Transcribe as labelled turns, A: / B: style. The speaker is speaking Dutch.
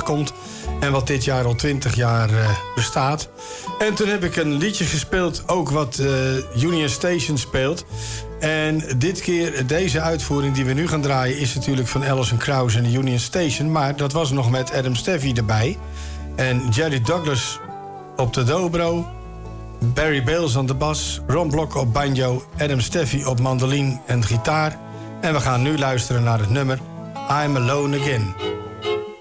A: komt. En wat dit jaar al 20 jaar bestaat. En toen heb ik een liedje gespeeld, ook wat Union Station speelt. En dit keer, deze uitvoering die we nu gaan draaien... is natuurlijk van Alison Krauss en de Union Station. Maar dat was nog met Adam Steffey erbij. En Jerry Douglas op de dobro... Barry Bales aan de bas, Ron Block op banjo... Adam Steffey op mandoline en gitaar. En we gaan nu luisteren naar het nummer I'm Alone Again.